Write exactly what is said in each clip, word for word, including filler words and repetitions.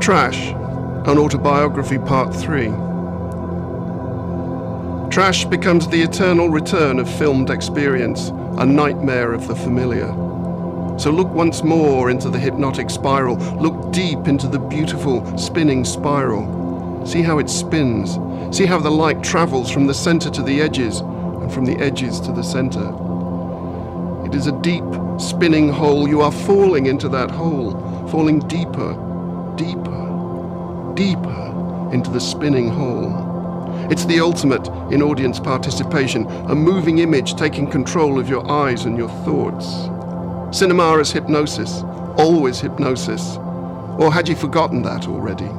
Trash, an autobiography part three. Trash becomes the eternal return of filmed experience, a nightmare of the familiar. So look once more into the hypnotic spiral. Look deep into the beautiful spinning spiral. See how it spins. See how the light travels from the center to the edges and from the edges to the center. It is a deep, spinning hole. You are falling into that hole, falling deeper, deeper, deeper into the spinning hole. It's the ultimate in audience participation, a moving image taking control of your eyes and your thoughts. Cinema as hypnosis, always hypnosis. Or had you forgotten that already?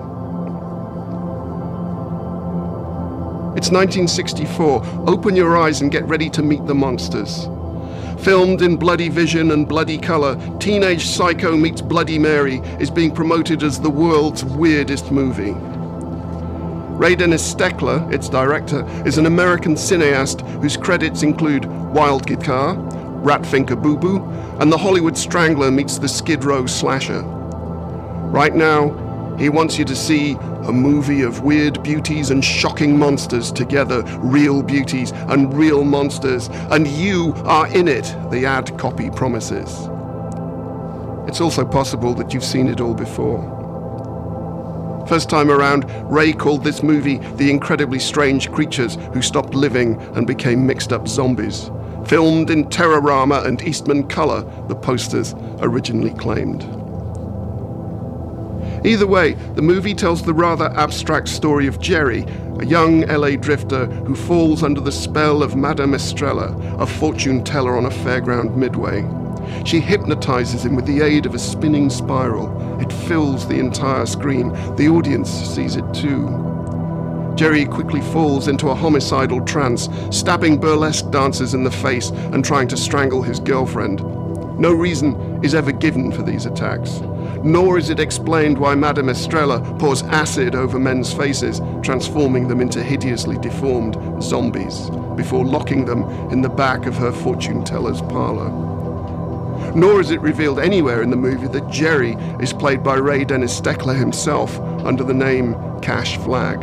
It's nineteen sixty-four. Open your eyes and get ready to meet the monsters. Filmed in bloody vision and bloody color, Teenage Psycho meets Bloody Mary is being promoted as the world's weirdest movie. Ray Dennis Steckler, its director, is an American cineast whose credits include Wild Guitar, Ratfinker Boo Boo, and The Hollywood Strangler meets the Skid Row Slasher. Right now, he wants you to see a movie of weird beauties and shocking monsters together, real beauties and real monsters, and you are in it, the ad copy promises. It's also possible that you've seen it all before. First time around, Ray called this movie The Incredibly Strange Creatures Who Stopped Living and Became Mixed Up Zombies. Filmed in Terrorama and Eastman color, the posters originally claimed. Either way, the movie tells the rather abstract story of Jerry, a young L A drifter who falls under the spell of Madame Estrella, a fortune teller on a fairground midway. She hypnotizes him with the aid of a spinning spiral. It fills the entire screen. The audience sees it too. Jerry quickly falls into a homicidal trance, stabbing burlesque dancers in the face and trying to strangle his girlfriend. No reason is ever given for these attacks, nor is it explained why Madame Estrella pours acid over men's faces, transforming them into hideously deformed zombies, before locking them in the back of her fortune teller's parlor. Nor is it revealed anywhere in the movie that Jerry is played by Ray Dennis Steckler himself under the name Cash Flag.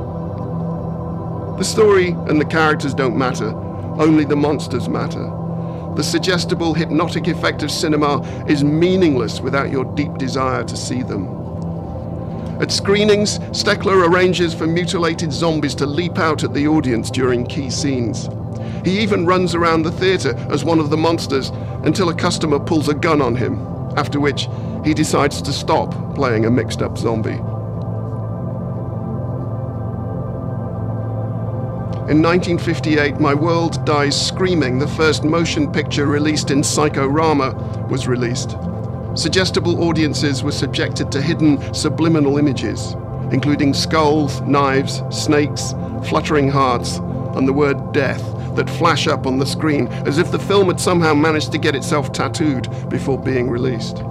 The story and the characters don't matter, only the monsters matter. The suggestible hypnotic effect of cinema is meaningless without your deep desire to see them. At screenings, Steckler arranges for mutilated zombies to leap out at the audience during key scenes. He even runs around the theater as one of the monsters until a customer pulls a gun on him, after which he decides to stop playing a mixed-up zombie. In nineteen fifty-eight, My World Dies Screaming, the first motion picture released in Psycho-Rama, was released. Suggestible audiences were subjected to hidden subliminal images, including skulls, knives, snakes, fluttering hearts, and the word death that flash up on the screen as if the film had somehow managed to get itself tattooed before being released.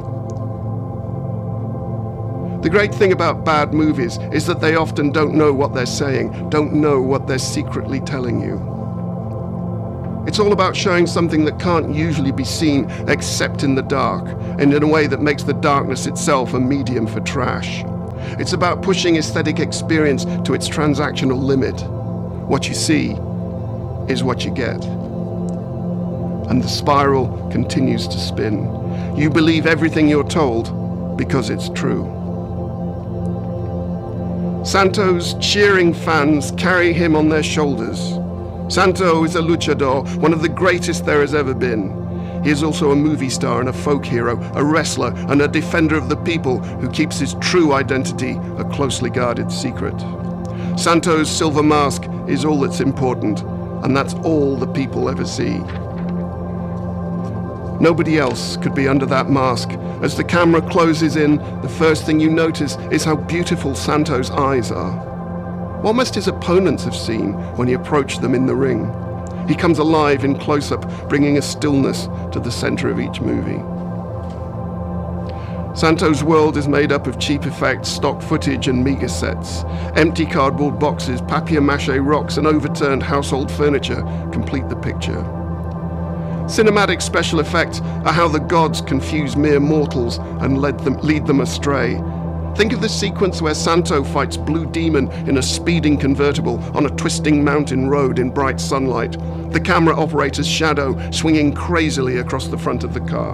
The great thing about bad movies is that they often don't know what they're saying, don't know what they're secretly telling you. It's all about showing something that can't usually be seen except in the dark, and in a way that makes the darkness itself a medium for trash. It's about pushing aesthetic experience to its transactional limit. What you see is what you get. And the spiral continues to spin. You believe everything you're told because it's true. Santo's cheering fans carry him on their shoulders. Santo is a luchador, one of the greatest there has ever been. He is also a movie star and a folk hero, a wrestler and a defender of the people who keeps his true identity a closely guarded secret. Santo's silver mask is all that's important, and that's all the people ever see. Nobody else could be under that mask. As the camera closes in, the first thing you notice is how beautiful Santo's eyes are. What must his opponents have seen when he approached them in the ring? He comes alive in close-up, bringing a stillness to the center of each movie. Santo's world is made up of cheap effects, stock footage and meager sets. Empty cardboard boxes, papier-mâché rocks and overturned household furniture complete the picture. Cinematic special effects are how the gods confuse mere mortals and lead them, lead them astray. Think of the sequence where Santo fights Blue Demon in a speeding convertible on a twisting mountain road in bright sunlight, the camera operator's shadow swinging crazily across the front of the car.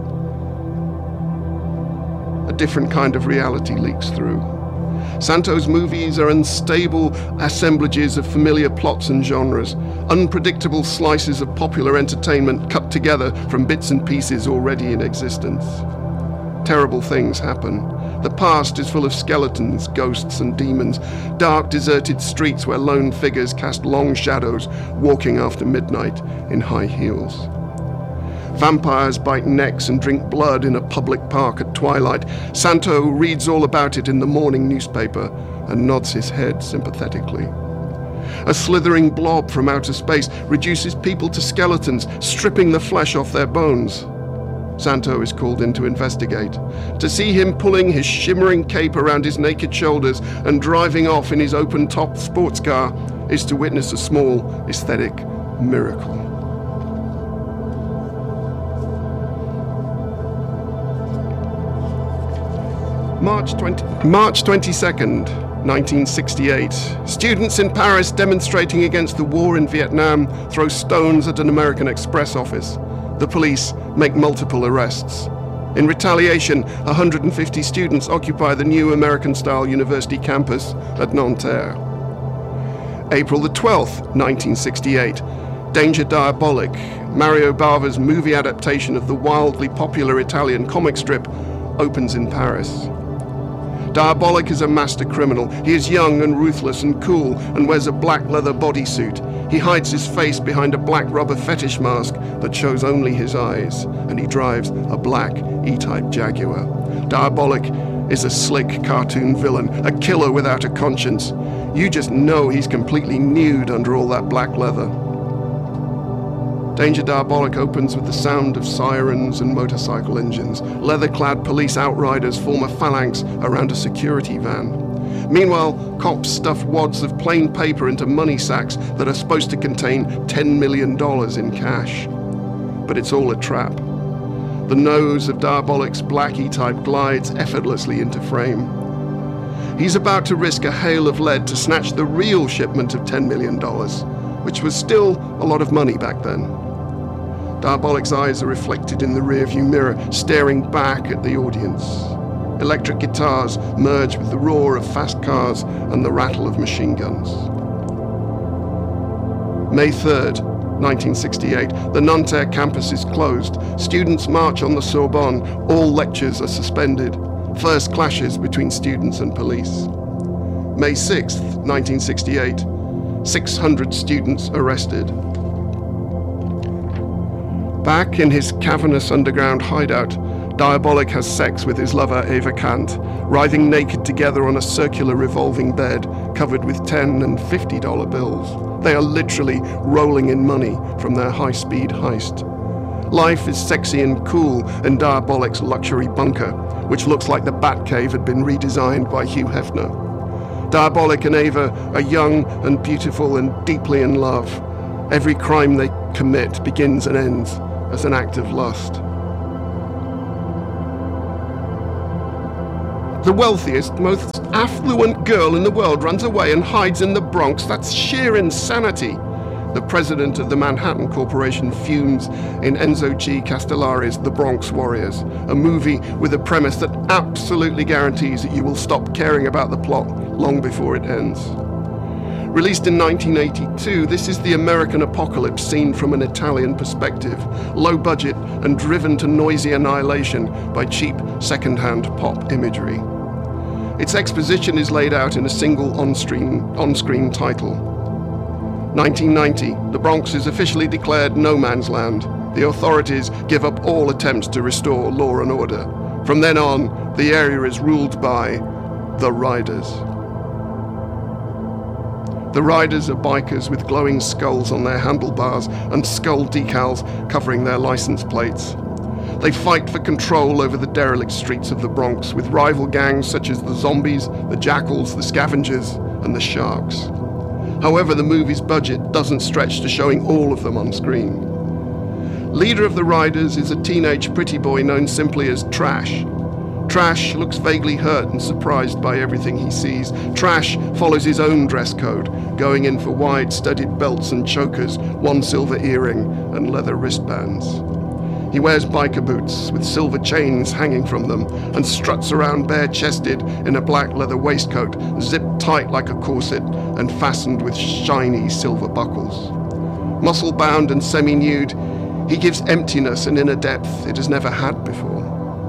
A different kind of reality leaks through. Santo's movies are unstable assemblages of familiar plots and genres, unpredictable slices of popular entertainment cut together from bits and pieces already in existence. Terrible things happen. The past is full of skeletons, ghosts and demons, dark deserted streets where lone figures cast long shadows walking after midnight in high heels. Vampires bite necks and drink blood in a public park at twilight. Santo reads all about it in the morning newspaper and nods his head sympathetically. A slithering blob from outer space reduces people to skeletons, stripping the flesh off their bones. Santo is called in to investigate. To see him pulling his shimmering cape around his naked shoulders and driving off in his open-top sports car is to witness a small aesthetic miracle. March twentieth, March twenty-second, nineteen sixty-eight. Students in Paris demonstrating against the war in Vietnam throw stones at an American Express office. The police make multiple arrests. In retaliation, one hundred fifty students occupy the new American-style university campus at Nanterre. April the twelfth, nineteen sixty-eight. Danger Diabolic, Mario Bava's movie adaptation of the wildly popular Italian comic strip, opens in Paris. Diabolic is a master criminal. He is young and ruthless and cool and wears a black leather bodysuit. He hides his face behind a black rubber fetish mask that shows only his eyes, and he drives a black E-Type Jaguar. Diabolic is a slick cartoon villain, a killer without a conscience. You just know he's completely nude under all that black leather. Danger Diabolic opens with the sound of sirens and motorcycle engines. Leather-clad police outriders form a phalanx around a security van. Meanwhile, cops stuff wads of plain paper into money sacks that are supposed to contain ten million dollars in cash. But it's all a trap. The nose of Diabolic's black E-Type glides effortlessly into frame. He's about to risk a hail of lead to snatch the real shipment of ten million dollars, which was still a lot of money back then. Diabolic's eyes are reflected in the rearview mirror, staring back at the audience. Electric guitars merge with the roar of fast cars and the rattle of machine guns. May third, nineteen sixty-eight, the Nanterre campus is closed. Students march on the Sorbonne. All lectures are suspended. First clashes between students and police. May sixth, nineteen sixty-eight, six hundred students arrested. Back in his cavernous underground hideout, Diabolic has sex with his lover Eva Kant, writhing naked together on a circular revolving bed covered with ten and fifty dollar bills. They are literally rolling in money from their high-speed heist. Life is sexy and cool in Diabolic's luxury bunker, which looks like the Batcave had been redesigned by Hugh Hefner. Diabolic and Eva are young and beautiful and deeply in love. Every crime they commit begins and ends as an act of lust. The wealthiest, most affluent girl in the world runs away and hides in the Bronx. That's sheer insanity. The president of the Manhattan Corporation fumes in Enzo G. Castellari's The Bronx Warriors, a movie with a premise that absolutely guarantees that you will stop caring about the plot long before it ends. Released in nineteen eighty-two, this is the American apocalypse seen from an Italian perspective, low budget and driven to noisy annihilation by cheap second-hand pop imagery. Its exposition is laid out in a single on-screen, on-screen title. nineteen ninety, the Bronx is officially declared no man's land. The authorities give up all attempts to restore law and order. From then on, the area is ruled by the Riders. The Riders are bikers with glowing skulls on their handlebars and skull decals covering their license plates. They fight for control over the derelict streets of the Bronx with rival gangs such as the Zombies, the Jackals, the Scavengers, and the Sharks. However, the movie's budget doesn't stretch to showing all of them on screen. Leader of the Riders is a teenage pretty boy known simply as Trash. Trash looks vaguely hurt and surprised by everything he sees. Trash follows his own dress code, going in for wide studded belts and chokers, one silver earring and leather wristbands. He wears biker boots with silver chains hanging from them and struts around bare-chested in a black leather waistcoat, zipped tight like a corset and fastened with shiny silver buckles. Muscle-bound and semi-nude, he gives emptiness an inner depth it has never had before.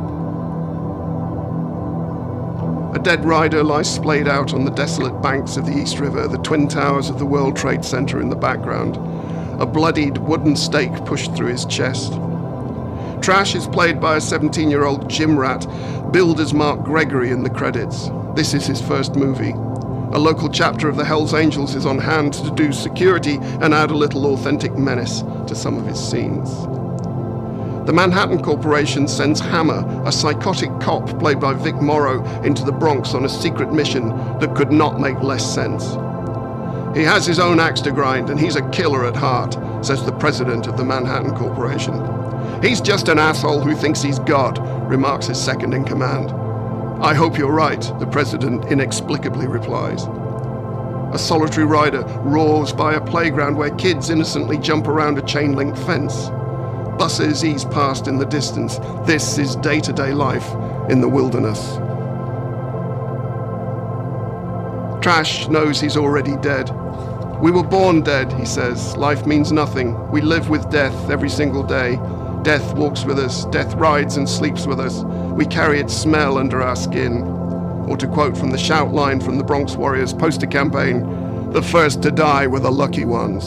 A dead rider lies splayed out on the desolate banks of the East River, the twin towers of the World Trade Center in the background, a bloodied wooden stake pushed through his chest. Trash is played by a seventeen-year-old gym rat, billed as Mark Gregory in the credits. This is his first movie. A local chapter of the Hells Angels is on hand to do security and add a little authentic menace to some of his scenes. The Manhattan Corporation sends Hammer, a psychotic cop played by Vic Morrow, into the Bronx on a secret mission that could not make less sense. He has his own axe to grind, and he's a killer at heart, says the president of the Manhattan Corporation. He's just an asshole who thinks he's God, remarks his second in command. I hope you're right, the president inexplicably replies. A solitary rider roars by a playground where kids innocently jump around a chain-link fence. Buses ease past in the distance. This is day-to-day life in the wilderness. Trash knows he's already dead. We were born dead, he says. Life means nothing. We live with death every single day. Death walks with us. Death rides and sleeps with us. We carry its smell under our skin. Or to quote from the shout line from the Bronx Warriors poster campaign, the first to die were the lucky ones.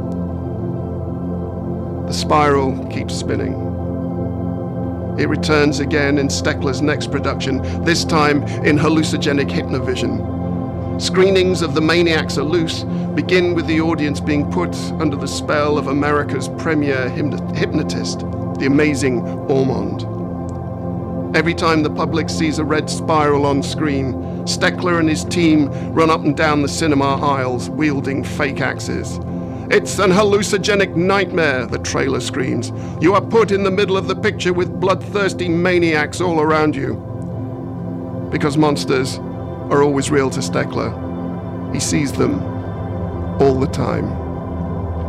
The spiral keeps spinning. It returns again in Steckler's next production, this time in hallucinogenic hypnovision. Screenings of The Maniacs Are Loose begin with the audience being put under the spell of America's premier hypno- hypnotist, the amazing Ormond. Every time the public sees a red spiral on screen, Steckler and his team run up and down the cinema aisles wielding fake axes. It's an hallucinogenic nightmare, the trailer screams. You are put in the middle of the picture with bloodthirsty maniacs all around you. Because monsters are always real to Steckler. He sees them all the time.